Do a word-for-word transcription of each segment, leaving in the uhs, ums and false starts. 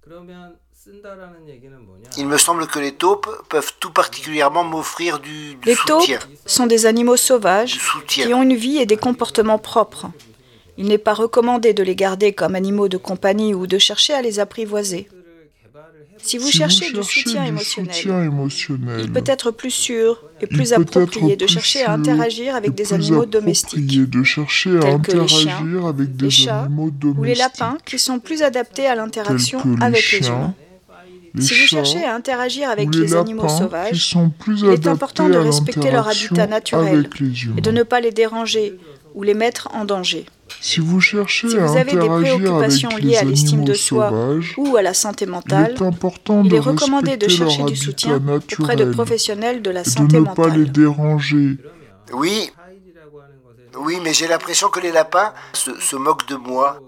Il me semble que les taupes peuvent tout particulièrement m'offrir du, du Les soutien. taupes sont des animaux sauvages Du soutien. qui ont une vie et des comportements propres. Il n'est pas recommandé de les garder comme animaux de compagnie ou de chercher à les apprivoiser. Si vous Si cherchez vous du soutien du émotionnel, soutien émotionnel, il peut être plus sûr et plus il peut approprié être de plus chercher à sûr interagir et avec des plus animaux domestiques, approprié de chercher à tels que les interagir chiens, avec des les chats animaux domestiques, ou les lapins qui sont plus adaptés à l'interaction tels que les avec les chiens, humains. les Si vous chats cherchez à interagir ou avec les les animaux lapins qui sauvages, sont plus il est adaptés important de à respecter leur l'interaction habitat naturel avec les humains. et de ne pas les déranger ou les mettre en danger. Si vous cherchez Si à vous avez des interagir préoccupations avec liées les à l'estime animaux de soi sauvages, ou à la santé il mentale, est important il de est recommandé de respecter leur chercher du habitat soutien naturel auprès de professionnels de la et de santé ne pas les mentale. déranger. Oui, oui, mais j'ai l'impression que les lapins se, se moquent de moi.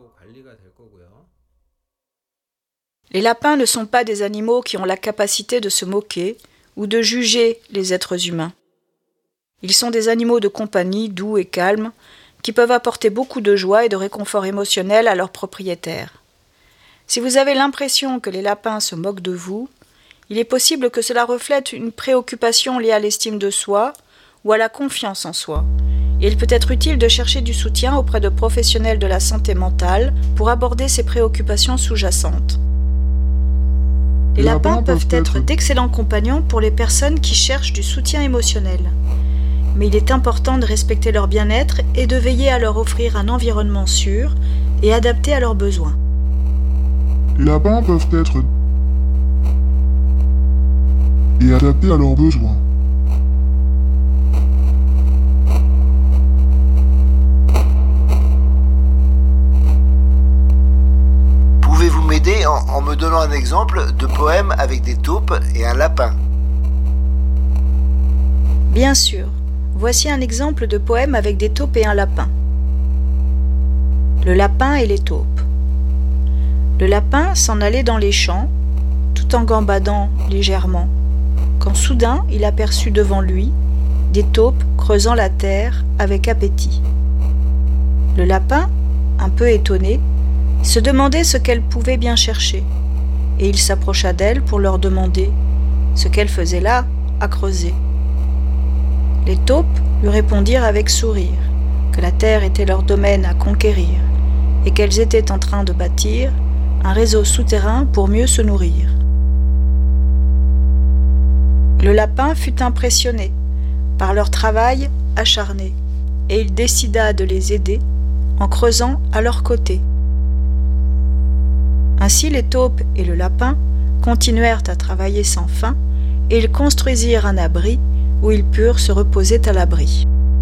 Les lapins ne sont pas des animaux qui ont la capacité de se moquer ou de juger les êtres humains. Ils sont des animaux de compagnie doux et calmes qui peuvent apporter beaucoup de joie et de réconfort émotionnel à leurs propriétaires. Si vous avez l'impression que les lapins se moquent de vous, il est possible que cela reflète une préoccupation liée à l'estime de soi ou à la confiance en soi. Et il peut être utile de chercher du soutien auprès de professionnels de la santé mentale pour aborder ces préoccupations sous-jacentes. Les Les lapins lapins peuvent peuvent être être d'excellents compagnons pour les personnes qui cherchent du soutien émotionnel. Mais il est important de respecter leur bien-être et de veiller à leur offrir un environnement sûr et adapté à leurs besoins. Les lapins peuvent être et adaptés à leurs besoins. Pouvez-vous m'aider en, en me donnant un exemple de poème avec des taupes et un lapin? Bien sûr, voici un exemple de poème avec des taupes et un lapin. Le lapin et les taupes. Le lapin s'en allait dans les champs, tout en gambadant légèrement, quand soudain il aperçut devant lui des taupes creusant la terre avec appétit. Le lapin, un peu étonné, se demandait ce qu'elles pouvaient bien chercher, et il s'approcha d'elles pour leur demander ce qu'elles faisaient là, à creuser. Les taupes lui répondirent avec sourire que la terre était leur domaine à conquérir et qu'elles étaient en train de bâtir un réseau souterrain pour mieux se nourrir. Le lapin fut impressionné par leur travail acharné et il décida de les aider en creusant à leur côté. Ainsi les taupes et le lapin continuèrent à travailler sans fin et ils construisirent un abri où ils purent se reposer à l'abri.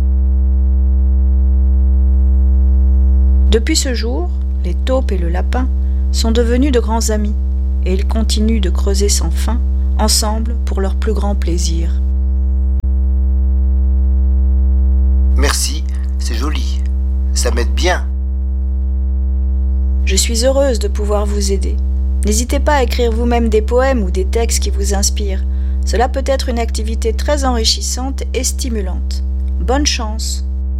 Depuis ce jour, les taupes et le lapin sont devenus de grands amis et ils continuent de creuser sans fin ensemble pour leur plus grand plaisir. Merci, c'est joli. Ça m'aide bien. Je suis heureuse de pouvoir vous aider. N'hésitez pas à écrire vous-même des poèmes ou des textes qui vous inspirent. Cela peut être une activité très enrichissante et stimulante. Bonne chance!